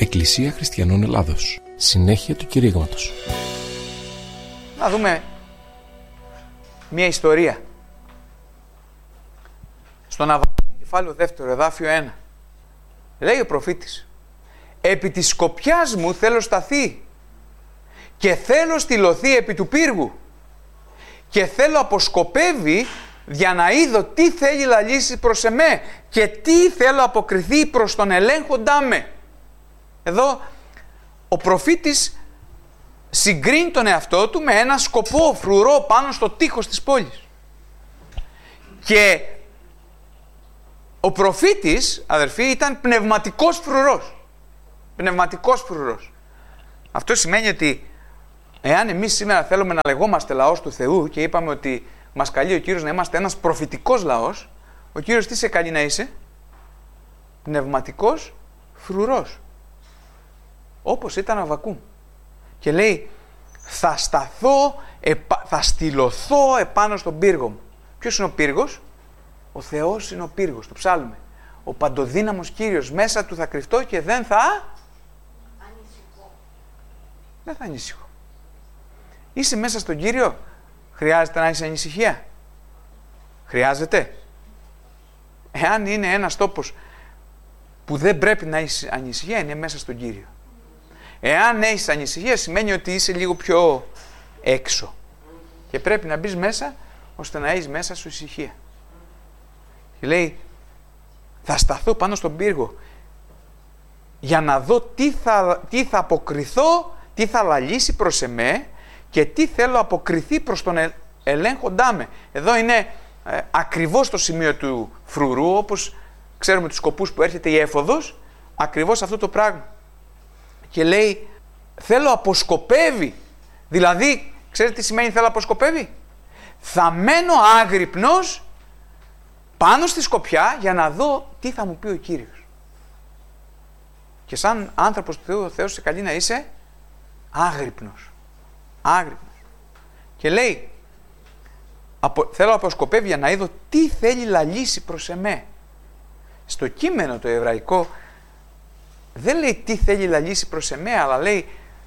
Εκκλησία Χριστιανών Ελλάδος. Συνέχεια του κηρύγματος. Να δούμε μια ιστορία. Στον Αβακούμ, κεφάλαιο 2, εδάφιο 1. Λέει ο προφήτης: «Επί της σκοπιάς μου θέλω σταθεί και θέλω στυλωθεί επί του πύργου και θέλω αποσκοπεύει για να είδω τι θέλει λαλήσει προς εμέ και τι θέλω αποκριθεί προς τον ελέγχοντά με». Εδώ ο προφήτης συγκρίνει τον εαυτό του με ένα σκοπό φρουρό πάνω στο τείχος της πόλης. Και ο προφήτης, αδερφοί, ήταν πνευματικός φρουρός. Πνευματικός φρουρός. Αυτό σημαίνει ότι εάν εμείς σήμερα θέλουμε να λεγόμαστε λαός του Θεού και είπαμε ότι μας καλεί ο Κύριος να είμαστε ένας προφητικός λαός, ο Κύριος τι σε καλεί να είσαι? Πνευματικός φρουρός. Όπως ήταν ο Αβακούμ. Και λέει, θα σταθώ, θα στυλωθώ επάνω στον πύργο μου. Ποιος είναι ο πύργος? Ο Θεός είναι ο πύργος, το ψάλουμε. Ο παντοδύναμος Κύριος, μέσα του θα κρυφτώ και δεν θα ανησυχώ. Δεν θα ανησυχώ. Είσαι μέσα στον Κύριο, χρειάζεται να έχεις ανησυχία? Χρειάζεται? Εάν είναι ένας τόπος που δεν πρέπει να έχεις ανησυχία, είναι μέσα στον Κύριο. Εάν έχεις ανησυχία, σημαίνει ότι είσαι λίγο πιο έξω. Και πρέπει να μπεις μέσα, ώστε να έχεις μέσα σου ησυχία. Και λέει, θα σταθώ πάνω στον πύργο για να δω τι θα αποκριθώ, τι θα λαλήσει προς εμέ και τι θέλω αποκριθεί προς τον ελέγχοντά με. Εδώ είναι ακριβώς το σημείο του φρουρού, όπως ξέρουμε τους σκοπούς που έρχεται η έφοδος, ακριβώς αυτό το πράγμα. Και λέει, θέλω αποσκοπεύει. Δηλαδή, ξέρετε τι σημαίνει θέλω αποσκοπεύει? Θα μένω άγρυπνος πάνω στη σκοπιά για να δω τι θα μου πει ο Κύριος. Και σαν άνθρωπος του Θεού, ο Θεός σε καλεί να είσαι άγρυπνος. Άγρυπνος. Και λέει, θέλω αποσκοπεύει για να είδω τι θέλει λαλήσει προς εμέ. Στο κείμενο το εβραϊκό δεν λέει τι θέλει λαλήσει προς εμέ, αλλά λέει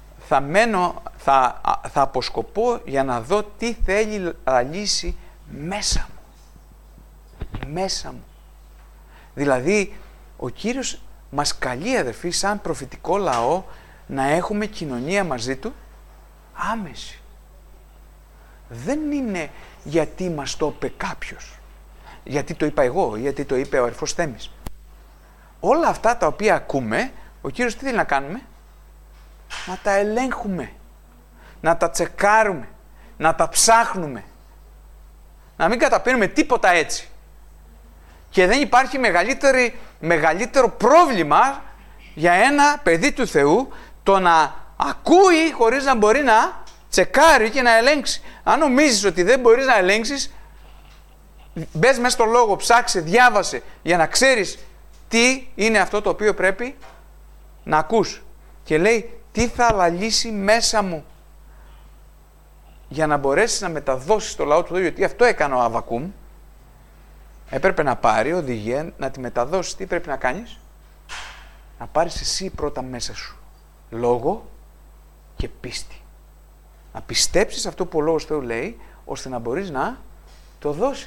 θα αποσκοπώ για να δω τι θέλει λαλήσει μέσα μου. Μέσα μου. Δηλαδή, ο Κύριος μας καλεί, αδερφοί, σαν προφητικό λαό, να έχουμε κοινωνία μαζί Του άμεση. Δεν είναι γιατί μας το είπε κάποιος, γιατί το είπα εγώ, γιατί το είπε ο αδερφός Θέμης. Όλα αυτά τα οποία ακούμε, ο Κύριος τι θέλει να κάνουμε? Να τα ελέγχουμε, να τα τσεκάρουμε, να τα ψάχνουμε, να μην καταπίνουμε τίποτα έτσι. Και δεν υπάρχει μεγαλύτερο πρόβλημα για ένα παιδί του Θεού το να ακούει χωρίς να μπορεί να τσεκάρει και να ελέγξει. Αν νομίζεις ότι δεν μπορείς να ελέγξεις, μπες μέσα στο λόγο, ψάξε, διάβασε για να ξέρεις τι είναι αυτό το οποίο πρέπει να ακούς. Και λέει, τι θα λαλήσει μέσα μου, για να μπορέσεις να μεταδώσεις το λαό του Θεού, γιατί αυτό έκανε ο Αβακούμ. Έπρεπε να πάρει οδηγία, να τη μεταδώσεις. Τι πρέπει να κάνεις? Να πάρεις εσύ πρώτα μέσα σου λόγο και πίστη. Να πιστέψεις αυτό που ο Λόγος Θεού λέει, ώστε να μπορείς να το δώσεις.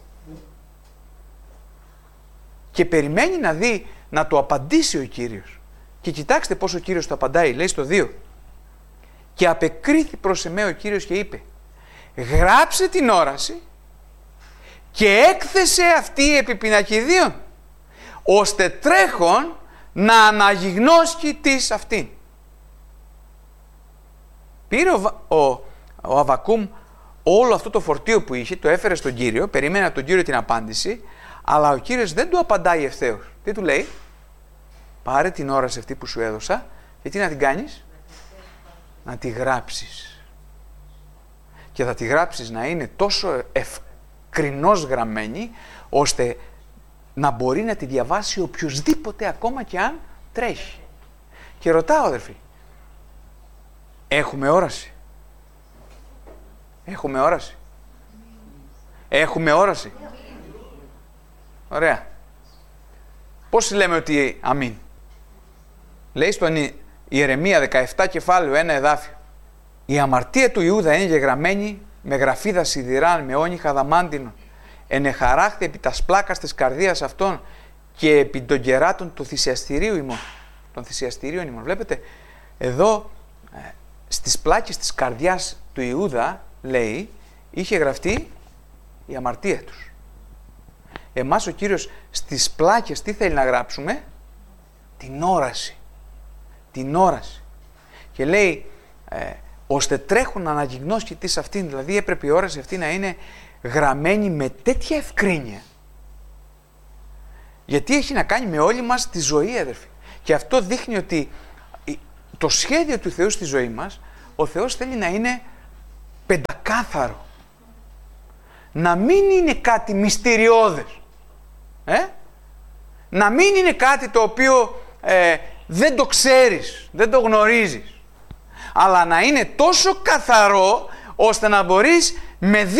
Και περιμένει να δει, να το απαντήσει ο Κύριος. Και κοιτάξτε πώς ο Κύριος το απαντάει. Λέει στο 2. Και απεκρίθη προς εμέ ο Κύριος και είπε, γράψε την όραση και έκθεσε αυτή επί πινακιδίων, ώστε τρέχον να αναγιγνώσει της αυτήν. Πήρε ο Αβακούμ όλο αυτό το φορτίο που είχε, το έφερε στον Κύριο, περίμενε από τον Κύριο την απάντηση, αλλά ο Κύριος δεν του απαντάει ευθέως. Τι του λέει? Πάρε την όραση αυτή που σου έδωσα και τι να την κάνεις? Να τη γράψεις. Και θα τη γράψεις να είναι τόσο ευκρινώς γραμμένη, ώστε να μπορεί να τη διαβάσει οποιοσδήποτε, ακόμα και αν τρέχει. Και ρωτάω, αδερφοί, έχουμε όραση? Έχουμε όραση? Έχουμε όραση? Ωραία. Πώς λέμε ότι αμήν? λέει στον Ιερεμία 17 κεφάλαιο 1 εδάφιο. Η αμαρτία του Ιούδα είναι γεγραμμένη με γραφίδα σιδηράν, με όνυχα δαμάντινων. Ενεχαράχθη επί τας πλάκας της καρδίας αυτών και επί των κεράτων του θυσιαστηρίου ημών. Των θυσιαστηρίων ημών. Βλέπετε, εδώ στις πλάκες της καρδιάς του Ιούδα, λέει, είχε γραφτεί η αμαρτία τους. Εμάς ο Κύριος στις πλάκες τι θέλει να γράψουμε? Την όραση. Την όραση. Και λέει, ώστε τρέχουν να αναγυγνώσει τι σε αυτήν, δηλαδή έπρεπε η όραση αυτή να είναι γραμμένη με τέτοια ευκρίνεια. Γιατί έχει να κάνει με όλη μας τη ζωή, αδερφοί. Και αυτό δείχνει ότι το σχέδιο του Θεού στη ζωή μας, ο Θεός θέλει να είναι πεντακάθαρο. Να μην είναι κάτι μυστηριώδες. Να μην είναι κάτι το οποίο δεν το ξέρεις, δεν το γνωρίζεις. Αλλά να είναι τόσο καθαρό ώστε να μπορείς με